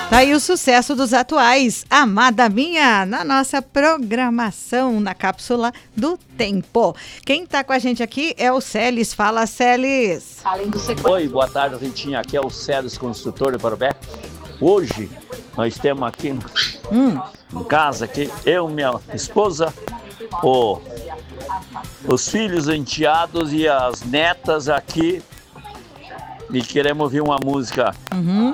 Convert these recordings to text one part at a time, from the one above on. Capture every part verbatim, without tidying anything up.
Tá aí o sucesso dos atuais, Amada Minha, na nossa programação, na cápsula do tempo. Quem tá com a gente aqui é o Celes. Fala, Celes. Oi, boa tarde, Ritinha. Aqui é o Celes, construtor de Parobé. Hoje nós temos aqui hum. em casa, aqui, eu, minha esposa, o, os filhos, enteados e as netas aqui. E queremos ouvir uma música. Uhum.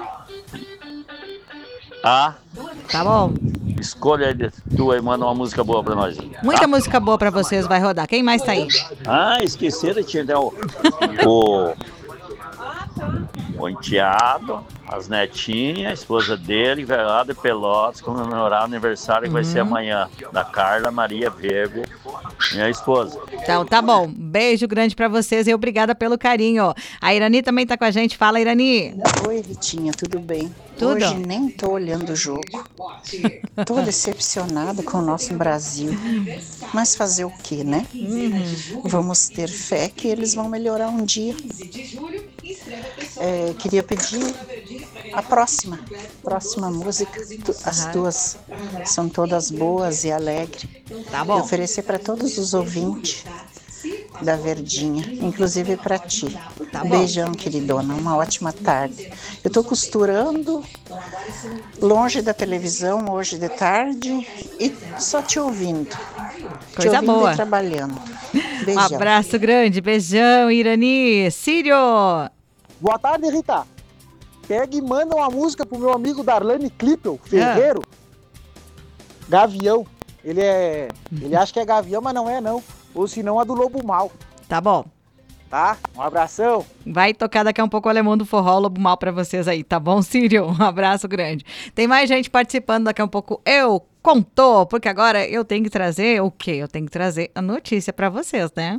Ah, tá bom. Escolha tua e manda uma música boa pra nós. Muita tá? música boa pra vocês, vai rodar. Quem mais tá aí? Ah, esqueceram, tinha o, o, o enteado, as netinhas, a esposa dele, vai lá de Pelotas comemorar o aniversário que uhum. vai ser amanhã, da Carla Maria Vergo, minha esposa. Então tá bom, beijo grande pra vocês e obrigada pelo carinho. A Irani também tá com a gente, fala, Irani. Oi, Ritinha, tudo bem? Tudo? Hoje nem tô olhando o jogo, tô decepcionada com o nosso Brasil, mas fazer o que, né? Uhum. Vamos ter fé que eles vão melhorar um dia. É, queria pedir a próxima, próxima música, as duas são todas boas e alegres. Tá bom. E oferecer para todos os ouvintes da Verdinha, inclusive para ti. Tá Beijão, queridona, uma ótima tarde. Eu tô costurando longe da televisão hoje de tarde e só te ouvindo. Coisa te ouvindo boa. E trabalhando. Beijão. Um abraço grande, beijão, Irani. Sírio. Boa tarde, Rita. Pega e manda uma música pro meu amigo Darlane Klippel, ferreiro. Ah. Gavião. Ele é. Ele acha que é gavião, mas não é, não. Ou senão a do Lobo Mal. Tá bom. Tá? Um abração. Vai tocar daqui a um pouco o Alemão do Forró, Lobo Mal pra vocês aí, tá bom, Sírio? Um abraço grande. Tem mais gente participando daqui a um pouco. Eu contou, porque agora eu tenho que trazer o quê? Eu tenho que trazer a notícia pra vocês, né?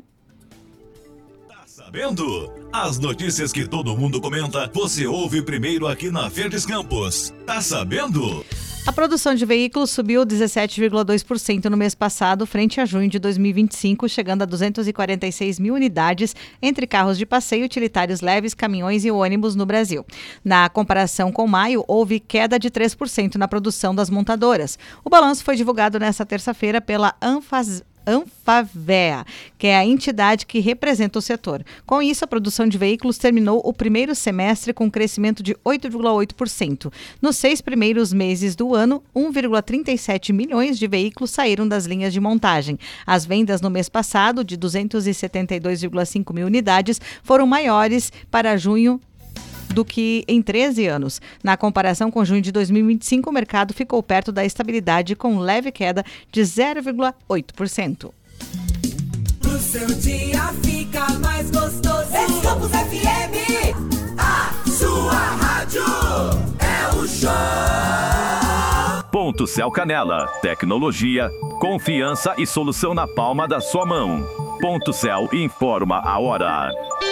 Tá sabendo? As notícias que todo mundo comenta, você ouve primeiro aqui na Verdes Campos. Tá sabendo? A produção de veículos subiu dezessete vírgula dois por cento no mês passado, frente a junho de dois mil e vinte e cinco, chegando a duzentos e quarenta e seis mil unidades entre carros de passeio, utilitários leves, caminhões e ônibus no Brasil. Na comparação com maio, houve queda de três por cento na produção das montadoras. O balanço foi divulgado nesta terça-feira pela Anfas Anfavea, que é a entidade que representa o setor. Com isso, a produção de veículos terminou o primeiro semestre com um crescimento de oito vírgula oito por cento. Nos seis primeiros meses do ano, um vírgula trinta e sete milhões de veículos saíram das linhas de montagem. As vendas no mês passado, de duzentos e setenta e dois vírgula cinco mil unidades, foram maiores para junho do que em treze anos. Na comparação com junho de dois mil e vinte e cinco, o mercado ficou perto da estabilidade com leve queda de zero vírgula oito por cento. O seu dia fica mais gostoso. É Campos F M, a sua rádio é o show. Ponto Céu Canela, tecnologia, confiança e solução na palma da sua mão. Ponto Céu informa a hora.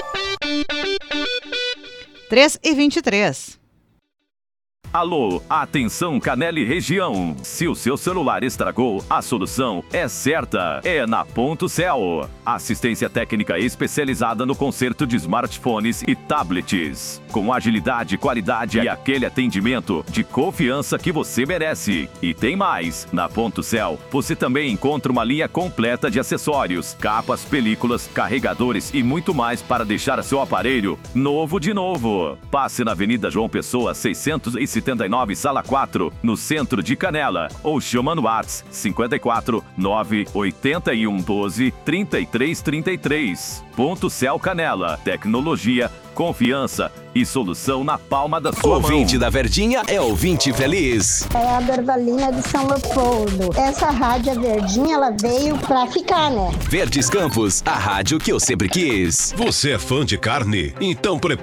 três e vinte e três. Alô, atenção Canela e região. Se o seu celular estragou, a solução é certa. É na Ponto Céu. Assistência técnica especializada no conserto de smartphones e tablets. Com agilidade, qualidade e aquele atendimento de confiança que você merece. E tem mais. Na Ponto Céu, você também encontra uma linha completa de acessórios, capas, películas, carregadores e muito mais para deixar seu aparelho novo de novo. Passe na Avenida João Pessoa, seiscentos e setenta e nove, sala quatro, no centro de Canela, ou chama no WhatsApp cinquenta e quatro, nove oito um, doze, trinta e três trinta e três. Ponto Céu Canela, tecnologia, confiança e solução na palma da sua mão. Ouvinte da Verdinha é ouvinte feliz. É a Dorvalina de São Leopoldo. Essa rádio a Verdinha, ela veio pra ficar, né? Verdes Campos, a rádio que eu sempre quis. Você é fã de carne? Então prepare